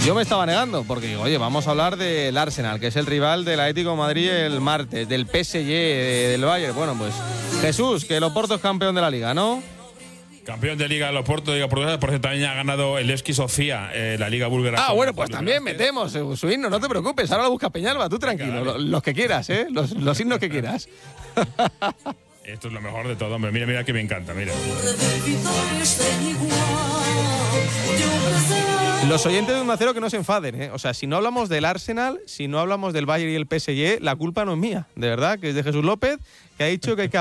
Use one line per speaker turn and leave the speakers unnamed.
Yo me estaba negando, porque digo, oye, vamos a hablar del Arsenal, que es el rival del Atlético de Madrid el martes, del PSG, del Bayern. Bueno, pues Jesús, que el Oporto es campeón de la Liga, ¿no?
Campeón de Liga del Oporto, Liga Portuguesa, por cierto también ha ganado el Levski Sofía, la Liga búlgara.
Bueno, pues también metemos su himno, no te preocupes, ahora lo busca Peñalba, tú tranquilo, los que quieras, los himnos que quieras.
Esto es lo mejor de todo, hombre, mira que me encanta, mira.
Los oyentes de 1-0 que no se enfaden, O sea, si no hablamos del Arsenal, si no hablamos del Bayern y el PSG, la culpa no es mía, de verdad, que es de Jesús López, que ha dicho que hay que